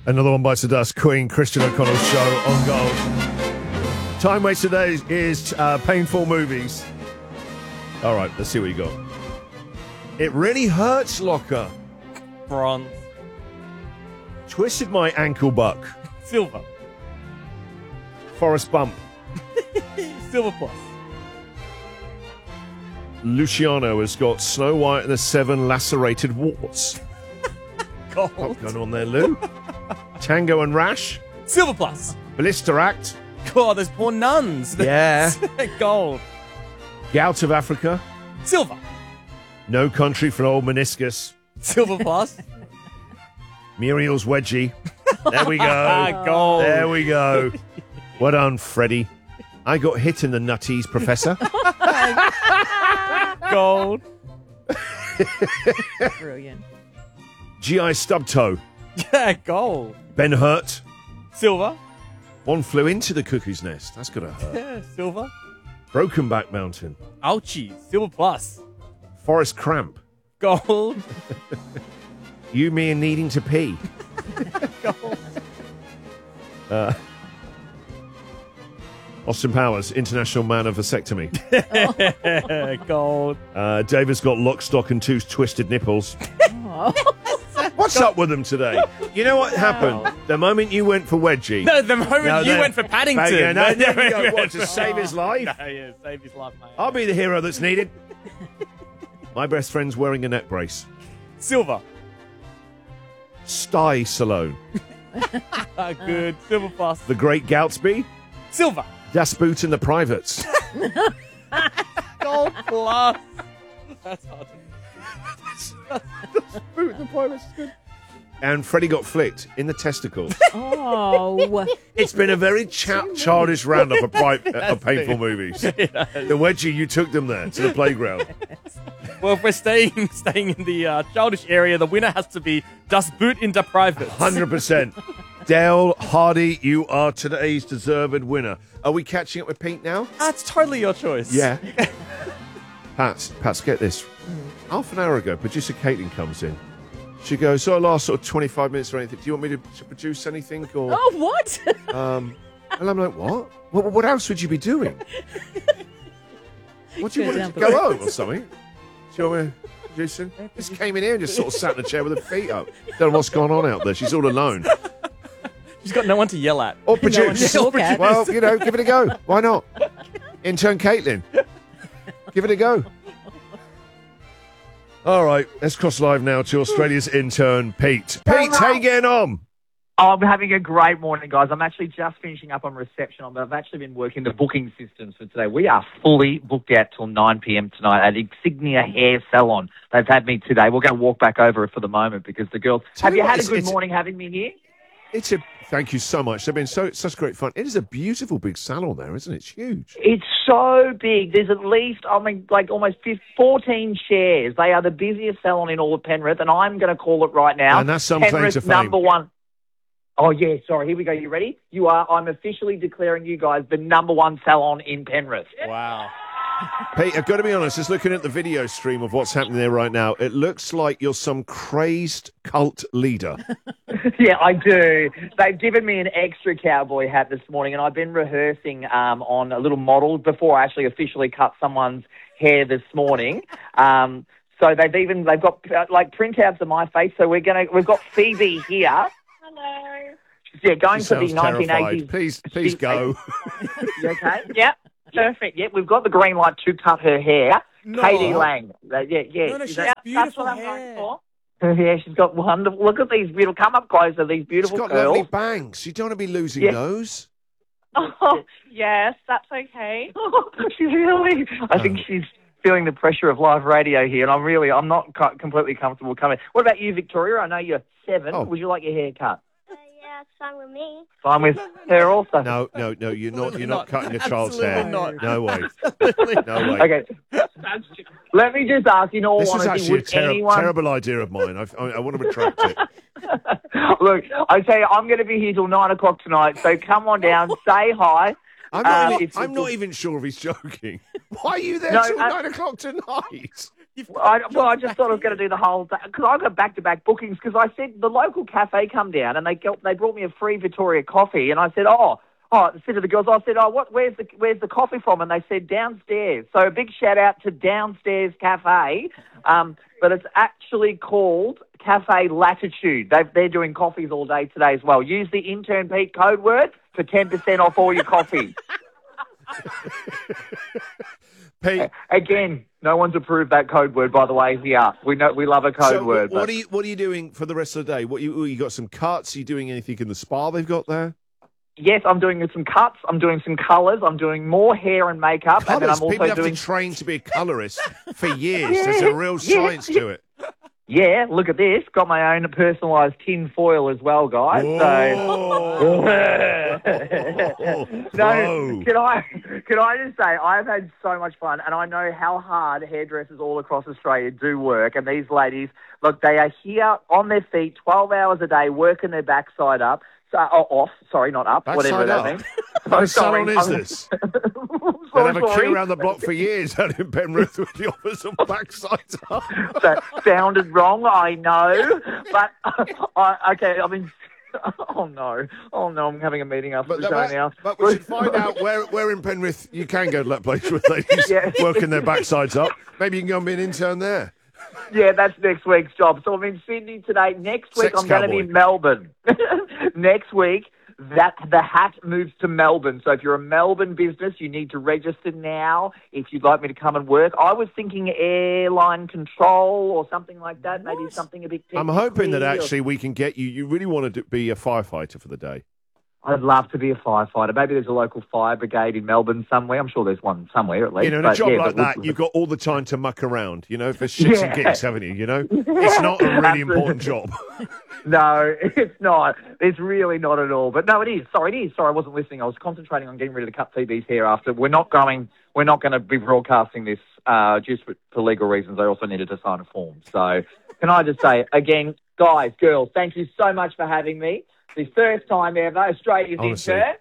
Another one bites the dust. Queen, Christian O'Connell's show on Gold. Time waste today is painful movies. All right, let's see what you got. It really hurts, Locker. Bronze. Twisted my ankle buck. Silver. Forrest Bump. Silver plus. Luciano has got Snow White and the 7 lacerated warts. Gold. What's going on there, Lou? Tango and Rash. Silver plus. Blister Act. God, those poor nuns. Yeah. Gold. Gout of Africa. Silver. No Country for Old Meniscus. Silver plus. Muriel's Wedgie. There we go. Gold. There we go. Well done, Freddie. I got hit in the nutties, Professor. Gold. Brilliant. GI Stubtoe. Yeah, gold. Ben Hurt. Silver. One flew into the cuckoo's nest. That's going to hurt. Yeah, silver. Brokenback Mountain. Ouchie. Silver plus. Forest Cramp. Gold. You, me, and needing to pee. Gold. Austin Powers, International Man of Vasectomy. Gold. David's got lock, stock, and 2 twisted nipples. What's up with them today? You know what happened? The moment you went for Wedgie. No, the moment you went for Paddington. What, to save his life? No, yeah, save his life, mate. I'll be the hero that's needed. My best friend's wearing a neck brace. Silver. Sty Salone. Good. Silver plus. The Great Goutsby. Silver. Das Boot and the Privates. Gold plus. That's hard to... Boot and the Privates is good. And Freddie got flicked in the testicles. Oh. It's been a very childish roundup of painful movies. The Wedgie, you took them there to the playground. Well, if we're staying in the childish area, the winner has to be Das Boot into Privates. 100%. Dale Hardy, you are today's deserved winner. Are we catching up with Pete now? That's totally your choice. Yeah. Pats, get this. Half an hour ago, producer Caitlin comes in. She goes, so last sort of 25 minutes or anything, do you want me to produce anything? Or, Oh, what? and I'm like, what? What else would you be doing? What do you want to go home or something? Do you want me producing? Just came in here and just sort of sat in the chair with her feet up. Don't know what's going on out there. She's all alone. She's got no one to yell at. Or produce. No one to talk at. Well, give it a go. Why not? Intern Caitlin. Give it a go. All right, let's cross live now to Australia's intern, Pete. Pete, how you getting on? Oh, I'm having a great morning, guys. I'm actually just finishing up on reception, but I've actually been working the booking systems for today. We are fully booked out till 9 p.m. tonight at Insignia Hair Salon. They've had me today. We're going to walk back over it for the moment because the girls... Have you had a good morning having me here? Thank you so much. They've been such great fun. It is a beautiful big salon there, isn't it? It's huge. It's so big. There's at least, almost 14 chairs. They are the busiest salon in all of Penrith, and I'm going to call it right now. And that's some claim to Penrith's fame. number one. Oh, yeah, sorry. Here we go. You ready? I'm officially declaring you guys the number one salon in Penrith. Wow. Pete, I've got to be honest, just looking at the video stream of what's happening there right now, it looks like you're some crazed cult leader. Yeah, I do. They've given me an extra cowboy hat this morning, and I've been rehearsing on a little model before I actually officially cut someone's hair this morning. So they've got printouts of my face. So we've got Phoebe here. Hello. Yeah, going She for the sounds terrified. 1980s. Please go. You okay? Yep. Perfect. Yep, we've got the green light to cut her hair. No. Katie Lang. Yeah. No, she's That's beautiful what I'm hair. going for. Yeah, she's got wonderful. Look at these beautiful. Come up closer. These She's beautiful got curls. lovely bangs. You don't want to be losing Yeah. those. Oh, yes, that's okay. She's really. I think she's feeling the pressure of live radio here, and I'm not completely comfortable coming. What about you, Victoria? I know you're 7. Oh. Would you like your hair cut? Yeah, it's fine with me. Fine with her also. No, you're not. You're not cutting a child's Absolutely hair. not. No way. Absolutely. No way. Okay. Let me just ask, in all This is honesty, actually a would anyone... terrible idea of mine. I want to retract it. Look, I tell you, I'm going to be here till 9 o'clock tonight, so come on down, say hi. I'm It's- not even sure if he's joking. Why are you there No, till 9 o'clock tonight? I just thought I was going to do the whole day because I got back-to-back bookings because I said the local cafe come down and they brought me a free Victoria coffee and I said, I said to the girls, where's the coffee from? And they said downstairs. So a big shout out to Downstairs Cafe, but it's actually called Cafe Latitude. They're doing coffees all day today as well. Use the intern Pete code word for 10% off all your coffees. Pete, again, no one's approved that code word, by the way. Here, we love a code word. What are you doing for the rest of the day? You got some cuts? Are you doing anything in the spa they've got there? Yes, I'm doing some cuts. I'm doing some colours. I'm doing more hair and makeup. Colours? And then I'm also People have doing to train to be a ccolorist for years. There's a real science to it. Yeah, look at this. Got my own personalised tin foil as well, guys. Oh. No, can I just say I've had so much fun, and I know how hard hairdressers all across Australia do work. And these ladies, look, they are here on their feet 12 hours a day, working their backside up. Off, sorry, not up, Backside whatever up. that means. What salon is this? They'll have a sorry. queue around the block for years out in Penrith with the offers of backsides up. That sounded wrong, I know. But, okay, I mean, oh no, I'm having a meeting after the show now. But we should find out where in Penrith you can go to that place with ladies working their backsides up. Maybe you can go and be an intern there. Yeah, that's next week's job. So I'm in Sydney today. Next week, I'm going to be in Melbourne. Next week, the hat moves to Melbourne. So if you're a Melbourne business, you need to register now if you'd like me to come and work. I was thinking airline control or something like that, maybe something a bit technical. I'm hoping that actually we can get you. You really want to be a firefighter for the day. I'd love to be a firefighter. Maybe there's a local fire brigade in Melbourne somewhere. I'm sure there's one somewhere at least. In a job like that, you've got all the time to muck around, for shits and gigs, haven't you? It's not a really important job. No, it's not. It's really not at all. But no, it is. Sorry, it is. Sorry, I wasn't listening. I was concentrating on getting ready to cut Phoebe's hair after. We're not going to be broadcasting this just for legal reasons. I also needed to sign a form. So can I just say, again, guys, girls, thank you so much for having me. The first time ever, Australia's Honestly, intern.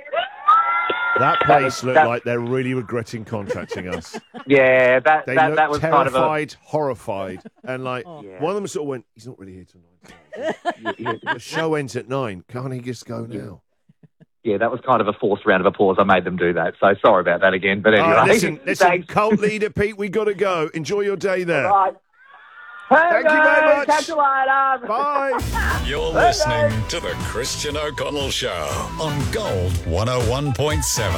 That place looked like they're really regretting contracting us. Yeah, that was terrified, kind of a... horrified, and one of them sort of went, "He's not really here tonight. The show ends at 9. Can't he just go now?" Yeah, that was kind of a forced round of applause. I made them do that, so sorry about that again. But anyway, listen, cult leader Pete, we got to go. Enjoy your day there. All right. Thank you very much. Catch you later. Bye. You're listening to The Christian O'Connell Show on Gold 101.7.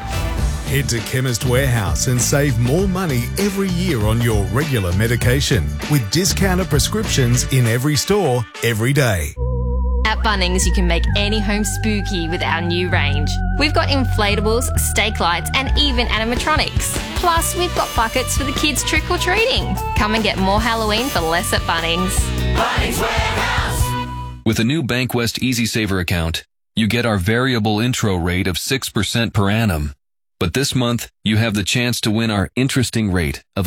Head to Chemist Warehouse and save more money every year on your regular medication with discounted prescriptions in every store, every day. At Bunnings, you can make any home spooky with our new range. We've got inflatables, stake lights, and even animatronics. Plus, we've got buckets for the kids trick-or-treating. Come and get more Halloween for less at Bunnings. Bunnings Warehouse. With a new Bankwest EasySaver account, you get our variable intro rate of 6% per annum. But this month, you have the chance to win our interesting rate of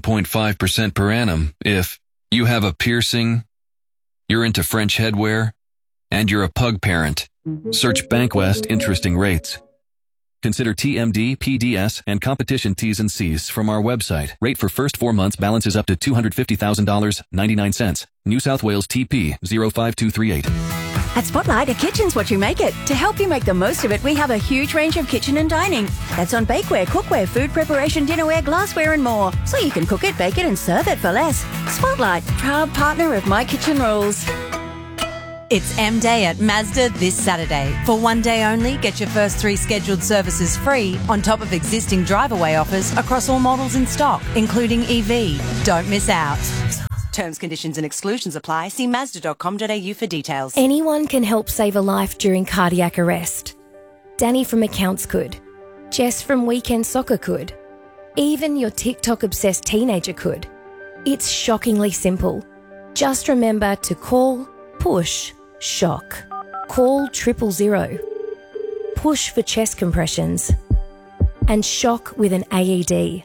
11.5% per annum if you have a piercing, you're into French headwear, and you're a pug parent. Search Bankwest Interesting Rates. Consider TMD, PDS, and competition T's and C's from our website. Rate for first 4 months balances up to $250,000, 99 cents. New South Wales TP 05238. At Spotlight, a kitchen's what you make it. To help you make the most of it, we have a huge range of kitchen and dining. That's on bakeware, cookware, food preparation, dinnerware, glassware, and more. So you can cook it, bake it, and serve it for less. Spotlight, proud partner of My Kitchen Rules. It's M-Day at Mazda this Saturday. For one day only, get your first 3 scheduled services free on top of existing drive-away offers across all models in stock, including EV. Don't miss out. Terms, conditions and exclusions apply. See Mazda.com.au for details. Anyone can help save a life during cardiac arrest. Danny from accounts could. Jess from weekend soccer could. Even your TikTok-obsessed teenager could. It's shockingly simple. Just remember to call, push, shock. Call 000. Push for chest compressions. And shock with an AED.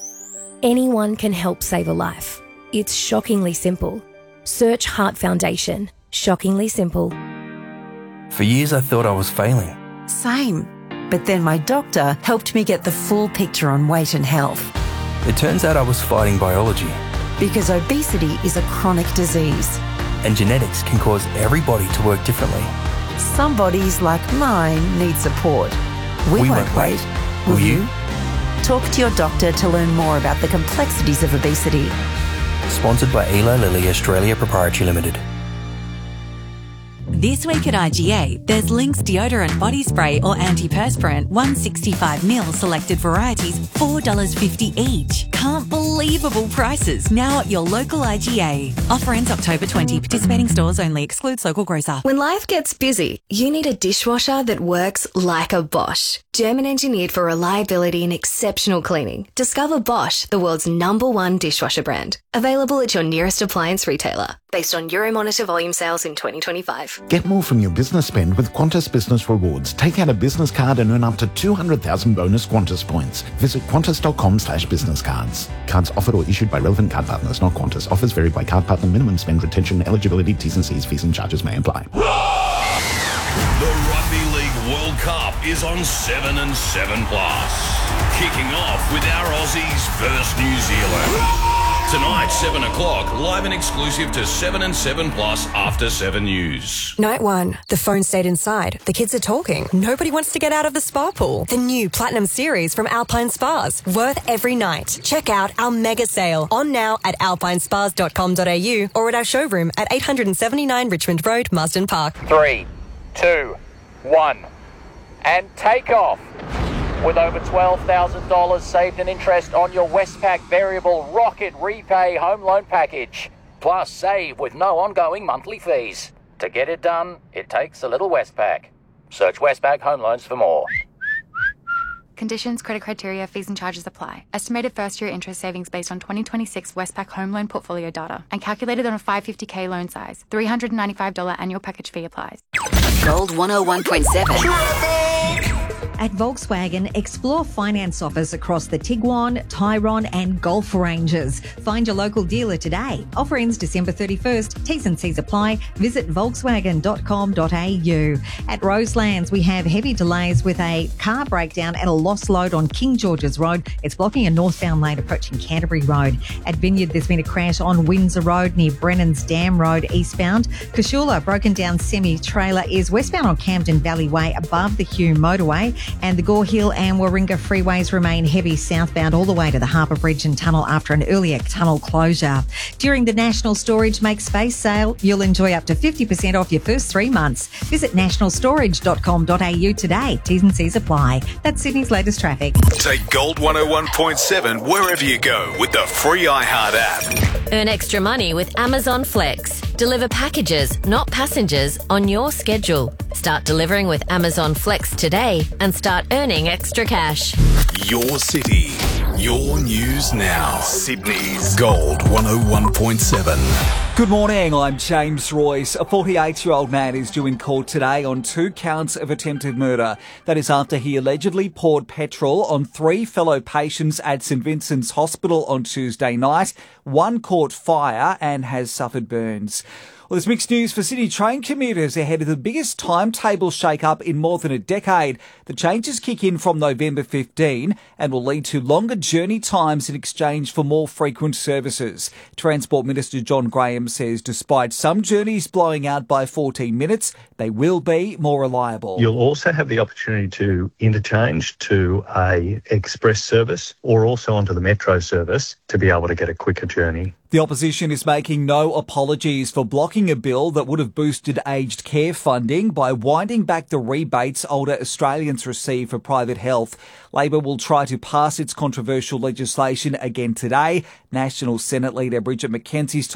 Anyone can help save a life. It's shockingly simple. Search Heart Foundation. Shockingly simple. For years I thought I was failing. Same. But then my doctor helped me get the full picture on weight and health. It turns out I was fighting biology. Because obesity is a chronic disease. And genetics can cause every body to work differently. Some bodies, like mine, need support. We won't wait. Will you? Talk to your doctor to learn more about the complexities of obesity. Sponsored by Eli Lilly Australia Proprietary Limited. This week at IGA, there's Lynx deodorant body spray or antiperspirant, 165ml selected varieties, $4.50 each. Can't believable prices now at your local IGA. Offer ends October 20. Participating stores only. Excludes local grocer. When life gets busy, you need a dishwasher that works like a Bosch. German engineered for reliability and exceptional cleaning. Discover Bosch, the world's #1 dishwasher brand. Available at your nearest appliance retailer. Based on Euromonitor volume sales in 2025. Get more from your business spend with Qantas Business Rewards. Take out a business card and earn up to 200,000 bonus Qantas points. Visit qantas.com/business cards. Cards offered or issued by relevant card partners, not Qantas. Offers vary by card partner. Minimum spend, retention, eligibility, T's and C's, fees and charges may apply. The Rugby League World Cup is on 7 and 7+. Kicking off with our Aussies versus New Zealand. Tonight, 7 o'clock, live and exclusive to 7 and 7+ after 7 News. Night 1. The phone stayed inside. The kids are talking. Nobody wants to get out of the spa pool. The new Platinum Series from Alpine Spas. Worth every night. Check out our mega sale. On now at alpinespas.com.au or at our showroom at 879 Richmond Road, Marsden Park. 3, 2, 1. And take off. With over $12,000 saved in interest on your Westpac Variable Rocket Repay Home Loan Package. Plus save with no ongoing monthly fees. To get it done, it takes a little Westpac. Search Westpac Home Loans for more. Conditions, credit criteria, fees and charges apply. Estimated first-year interest savings based on 2026 Westpac Home Loan portfolio data and calculated on a 550k loan size. $395 annual package fee applies. Gold 101.7. At Volkswagen, explore finance offers across the Tiguan, Tyrone and Golf ranges. Find your local dealer today. Offer ends December 31st. T's and C's apply. Visit volkswagen.com.au. At Roselands, we have heavy delays with a car breakdown and a lost load on King George's Road. It's blocking a northbound lane approaching Canterbury Road. At Vineyard, there's been a crash on Windsor Road near Brennan's Dam Road eastbound. Cashula, broken down semi-trailer, is westbound on Camden Valley Way above the Hume motorway. And the Gore Hill and Warringah freeways remain heavy southbound all the way to the Harbour Bridge and Tunnel after an earlier tunnel closure. During the National Storage Make Space sale, you'll enjoy up to 50% off your first 3 months. Visit nationalstorage.com.au today. T's and C's apply. That's Sydney's latest traffic. Take Gold 101.7 wherever you go with the free iHeart app. Earn extra money with Amazon Flex. Deliver packages, not passengers, on your schedule. Start delivering with Amazon Flex today and start earning extra cash. Your city, your news now. Sydney's Gold 101.7. Good morning, I'm James Royce. A 48-year-old man is due in court today on 2 counts of attempted murder. That is after he allegedly poured petrol on 3 fellow patients at St Vincent's Hospital on Tuesday night. 1 caught fire and has suffered burns. Well, there's mixed news for Sydney train commuters ahead of the biggest timetable shake-up in more than a decade. The changes kick in from November 15 and will lead to longer journey times in exchange for more frequent services. Transport Minister John Graham says despite some journeys blowing out by 14 minutes, they will be more reliable. You'll also have the opportunity to interchange to a express service or also onto the metro service to be able to get a quicker journey. The opposition is making no apologies for blocking a bill that would have boosted aged care funding by winding back the rebates older Australians receive for private health. Labor will try to pass its controversial legislation again today. National Senate leader Bridget McKenzie's